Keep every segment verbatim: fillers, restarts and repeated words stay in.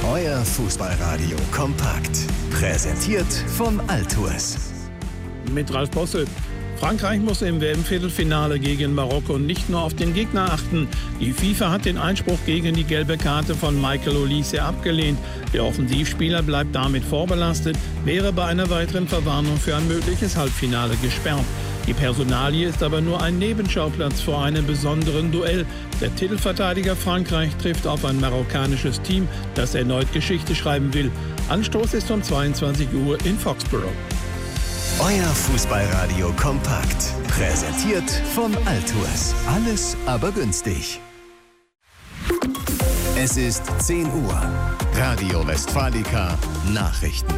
Euer Fußballradio kompakt. Präsentiert von Altours. Mit Ralf Bossel. Frankreich muss im W M-Viertelfinale gegen Marokko nicht nur auf den Gegner achten. Die FIFA hat den Einspruch gegen die gelbe Karte von Michael Olise abgelehnt. Der Offensivspieler bleibt damit vorbelastet, wäre bei einer weiteren Verwarnung für ein mögliches Halbfinale gesperrt. Die Personalie ist aber nur ein Nebenschauplatz vor einem besonderen Duell. Der Titelverteidiger Frankreich trifft auf ein marokkanisches Team, das erneut Geschichte schreiben will. Anstoß ist um zweiundzwanzig Uhr in Foxborough. Euer Fußballradio kompakt. Präsentiert von Altours. Alles aber günstig. Es ist zehn Uhr. Radio Westfalica Nachrichten.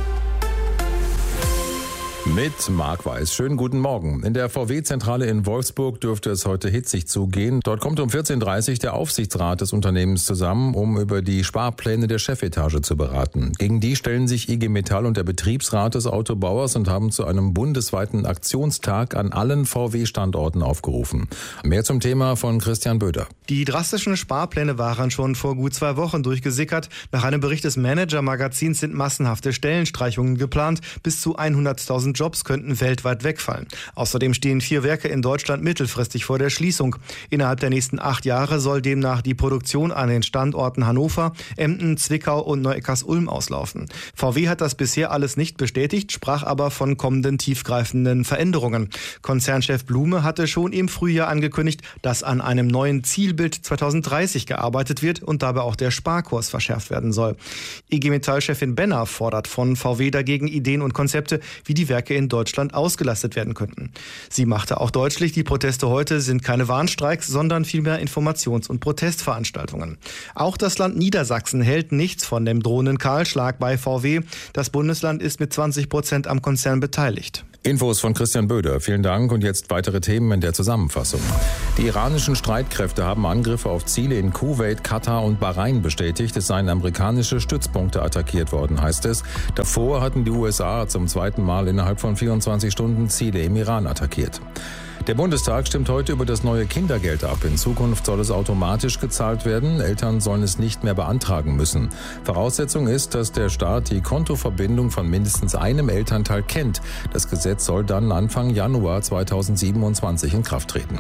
Mit Marc Weiß. Schönen guten Morgen. In der V W-Zentrale in Wolfsburg dürfte es heute hitzig zugehen. Dort kommt um vierzehn Uhr dreißig der Aufsichtsrat des Unternehmens zusammen, um über die Sparpläne der Chefetage zu beraten. Gegen die stellen sich I G Metall und der Betriebsrat des Autobauers und haben zu einem bundesweiten Aktionstag an allen V W-Standorten aufgerufen. Mehr zum Thema von Christian Böder. Die drastischen Sparpläne waren schon vor gut zwei Wochen durchgesickert. Nach einem Bericht des Manager-Magazins sind massenhafte Stellenstreichungen geplant. Bis zu hunderttausend Jobs könnten weltweit wegfallen. Außerdem stehen vier Werke in Deutschland mittelfristig vor der Schließung. Innerhalb der nächsten acht Jahre soll demnach die Produktion an den Standorten Hannover, Emden, Zwickau und Neu-Eckars-Ulm auslaufen. V W hat das bisher alles nicht bestätigt, sprach aber von kommenden tiefgreifenden Veränderungen. Konzernchef Blume hatte schon im Frühjahr angekündigt, dass an einem neuen Zielbild zweitausenddreißig gearbeitet wird und dabei auch der Sparkurs verschärft werden soll. I G Metall-Chefin Benner fordert von V W dagegen Ideen und Konzepte, wie die Werke in Deutschland ausgelastet werden könnten. Sie machte auch deutlich, die Proteste heute sind keine Warnstreiks, sondern vielmehr Informations- und Protestveranstaltungen. Auch das Land Niedersachsen hält nichts von dem drohenden Kahlschlag bei V W. Das Bundesland ist mit zwanzig Prozent am Konzern beteiligt. Infos von Christian Böder. Vielen Dank und jetzt weitere Themen in der Zusammenfassung. Die iranischen Streitkräfte haben Angriffe auf Ziele in Kuwait, Katar und Bahrain bestätigt. Es seien amerikanische Stützpunkte attackiert worden, heißt es. Davor hatten die U S A zum zweiten Mal innerhalb von vierundzwanzig Stunden Ziele im Iran attackiert. Der Bundestag stimmt heute über das neue Kindergeld ab. In Zukunft soll es automatisch gezahlt werden. Eltern sollen es nicht mehr beantragen müssen. Voraussetzung ist, dass der Staat die Kontoverbindung von mindestens einem Elternteil kennt. Das Gesetz soll dann Anfang Januar zweitausendsiebenundzwanzig in Kraft treten.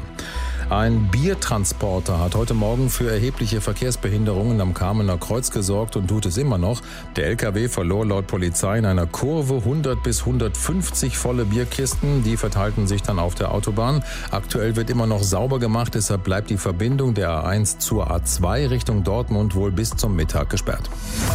Ein Biertransporter hat heute Morgen für erhebliche Verkehrsbehinderungen am Kamener Kreuz gesorgt und tut es immer noch. Der L K W verlor laut Polizei in einer Kurve hundert bis hundertfünfzig volle Bierkisten. Die verteilten sich dann auf der Autobahn. Aktuell wird immer noch sauber gemacht, deshalb bleibt die Verbindung der A eins zur A zwei Richtung Dortmund wohl bis zum Mittag gesperrt.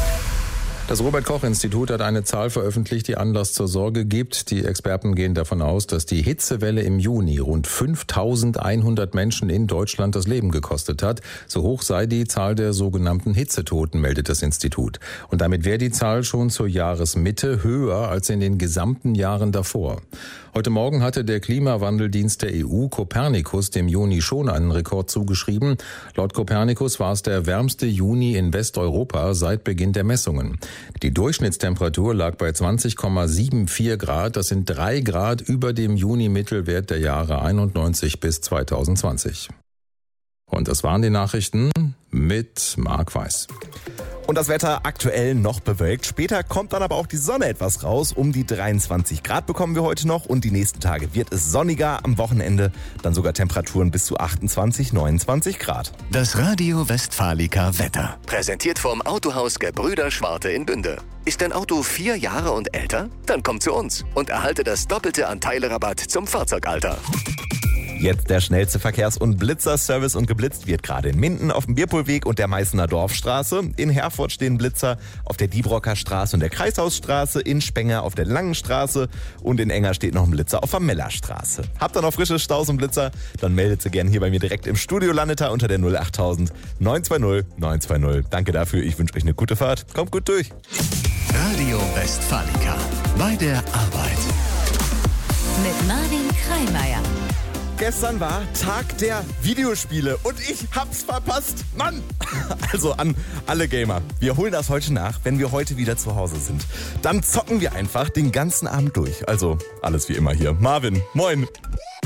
Das Robert-Koch-Institut hat eine Zahl veröffentlicht, die Anlass zur Sorge gibt. Die Experten gehen davon aus, dass die Hitzewelle im Juni rund fünftausendeinhundert Menschen in Deutschland das Leben gekostet hat. So hoch sei die Zahl der sogenannten Hitzetoten, meldet das Institut. Und damit wäre die Zahl schon zur Jahresmitte höher als in den gesamten Jahren davor. Heute Morgen hatte der Klimawandeldienst der E U Copernicus dem Juni schon einen Rekord zugeschrieben. Laut Copernicus war es der wärmste Juni in Westeuropa seit Beginn der Messungen. Die Durchschnittstemperatur lag bei zwanzig Komma vierundsiebzig Grad. Das sind drei Grad über dem Juni-Mittelwert der Jahre einundneunzig bis zweitausendzwanzig. Und das waren die Nachrichten mit Marc Weiß. Und das Wetter aktuell noch bewölkt. Später kommt dann aber auch die Sonne etwas raus. Um die dreiundzwanzig Grad bekommen wir heute noch. Und die nächsten Tage wird es sonniger. Am Wochenende dann sogar Temperaturen bis zu achtundzwanzig, neunundzwanzig Grad. Das Radio Westfalica Wetter. Präsentiert vom Autohaus Gebrüder Schwarte in Bünde. Ist dein Auto vier Jahre und älter? Dann komm zu uns und erhalte das doppelte an Teilerabatt zum Fahrzeugalter. Jetzt der schnellste Verkehrs- und Blitzerservice und geblitzt wird gerade in Minden auf dem Bierpohlweg und der Meißener Dorfstraße. In Herford stehen Blitzer auf der Diebrocker Straße und der Kreishausstraße, in Spenger auf der Langen Straße und in Enger steht noch ein Blitzer auf der Mellerstraße. Habt ihr noch frische Staus und Blitzer? Dann meldet sie gerne hier bei mir direkt im Studio, landet da unter der null achttausend neun zwei null neun zwei null. Danke dafür, ich wünsche euch eine gute Fahrt. Kommt gut durch. Radio Westfalica. Bei der Arbeit. Mit Marvin Kreimeier. Gestern war Tag der Videospiele und ich hab's verpasst. Mann! Also an alle Gamer. Wir holen das heute nach, wenn wir heute wieder zu Hause sind. Dann zocken wir einfach den ganzen Abend durch. Also alles wie immer hier. Marvin, moin.